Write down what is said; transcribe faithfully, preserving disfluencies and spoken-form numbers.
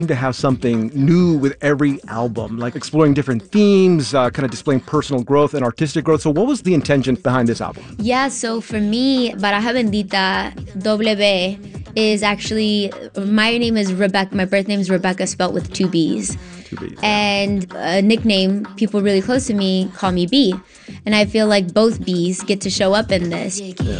to have something new with every album, like exploring different themes, uh, kind of displaying personal growth and artistic growth. So what was the intention behind this album? Yeah, so for me, Baraja Bendita, W, is actually, my name is Rebecca, my birth name is Rebecca, spelled with two B's. Two B's. And a nickname, people really close to me call me B. And I feel like both B's get to show up in this. Yeah.